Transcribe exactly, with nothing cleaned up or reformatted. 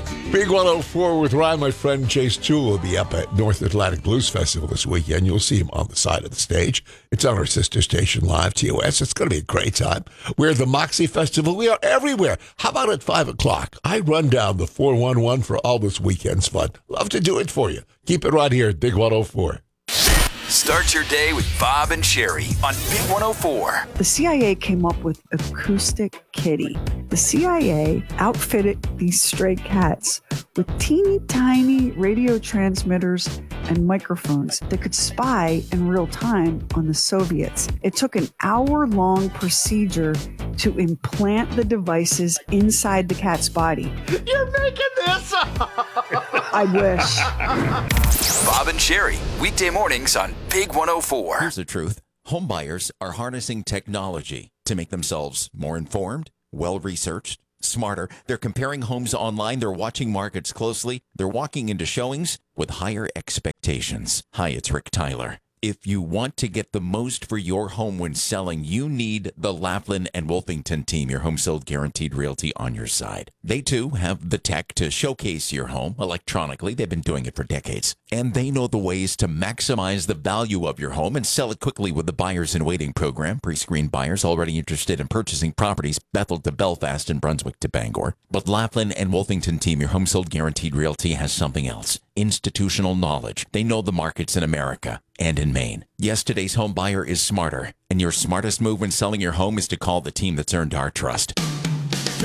Big one oh four with Ryan. My friend Chase Toole will be up at North Atlantic Blues Festival this weekend. You'll see him on the side of the stage. It's on our sister station live, T O S. It's going to be a great time. We're at the Moxie Festival. We are everywhere. How about at five o'clock? I run down the four one one for all this weekend's fun. Love to do it for you. Keep it right here at Big one oh four. Start your day with Bob and Sherry on Big one oh four. The C I A came up with Acoustic Kitty. The C I A outfitted these stray cats with teeny tiny radio transmitters and microphones that could spy in real time on the Soviets. It took an hour-long procedure to implant the devices inside the cat's body. You're making this up! I wish. Bob and Sherry, weekday mornings on Big one oh four. Here's the truth. Home buyers are harnessing technology to make themselves more informed, well-researched, smarter. They're comparing homes online. They're watching markets closely. They're walking into showings with higher expectations. Hi, it's Rick Tyler. If you want to get the most for your home when selling, you need the Laughlin and Wolfington team, your home sold guaranteed realty, on your side. They, too, have the tech to showcase your home electronically. They've been doing it for decades. And they know the ways to maximize the value of your home and sell it quickly with the Buyers in Waiting program. Pre-screened buyers already interested in purchasing properties, Bethel to Belfast and Brunswick to Bangor. But Laughlin and Wolfington team, your home sold guaranteed realty, has something else. Institutional knowledge. They know the markets in America and in Maine. Yes, today's home buyer is smarter, and your smartest move when selling your home is to call the team that's earned our trust.